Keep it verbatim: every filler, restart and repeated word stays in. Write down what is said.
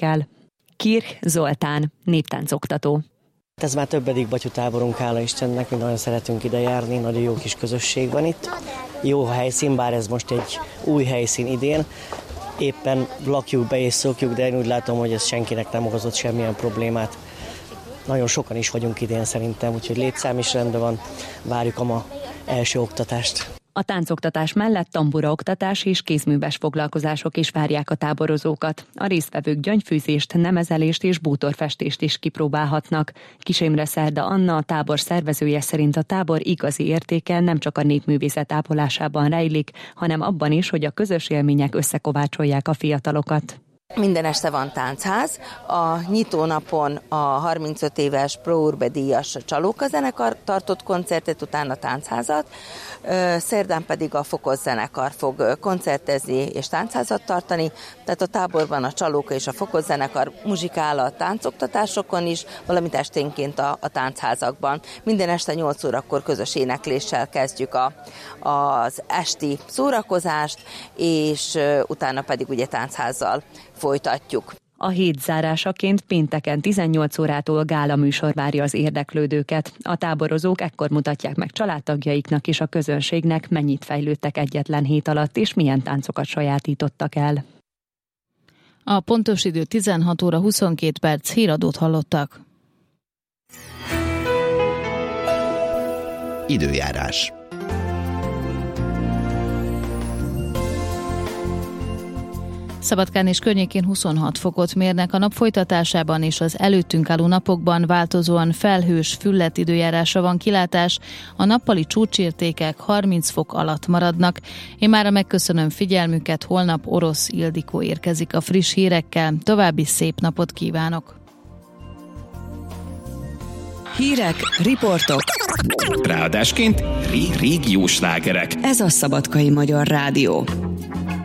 el. Kirch Zoltán, néptáncoktató. Ez már többedik batyutáborunk, hála Istennek, mi nagyon szeretünk ide járni, nagyon jó kis közösség van itt. Jó helyszín, bár ez most egy új helyszín idén. Éppen lakjuk be és szokjuk, de én úgy látom, hogy ez senkinek nem okozott semmilyen problémát. Nagyon sokan is vagyunk idén szerintem, úgyhogy létszám is rendben van, várjuk a ma első oktatást. A táncoktatás mellett tamburaoktatás és kézműves foglalkozások is várják a táborozókat. A résztvevők gyöngyfűzést, nemezelést és bútorfestést is kipróbálhatnak. Kis Imre Szerda Anna, a tábor szervezője szerint a tábor igazi értéke nem csak a népművészet ápolásában rejlik, hanem abban is, hogy a közös élmények összekovácsolják a fiatalokat. Minden este van táncház, a nyitónapon a harmincöt éves Pro Urbe díjas Csalóka zenekar tartott koncertet, utána táncházat, szerdán pedig a Fokos zenekar fog koncertezni és táncházat tartani, tehát a táborban a Csalóka és a Fokos zenekar muzsikál a táncoktatásokon is, valamint esténként a, a táncházakban. Minden este nyolc órakor közös énekléssel kezdjük a, az esti szórakozást, és utána pedig ugye táncházal folytatjuk. A hét zárásaként pénteken tizennyolc órától gála műsor várja az érdeklődőket. A táborozók ekkor mutatják meg családtagjaiknak és a közönségnek, mennyit fejlődtek egyetlen hét alatt, és milyen táncokat sajátítottak el. A pontos idő tizenhat óra huszonkét perc, híradót hallottak. Időjárás. Szabadkán és környékén huszonhat fokot mérnek, a nap folytatásában és az előttünk álló napokban változóan felhős, füllet időjárásra van kilátás, a nappali csúcsértékek harminc fok alatt maradnak. Én mára megköszönöm figyelmüket, holnap Orosz Ildikó érkezik a friss hírekkel, további szép napot kívánok! Hírek, riportok. Ráadásként ré- régiós slágerek. Ez a Szabadkai Magyar Rádió.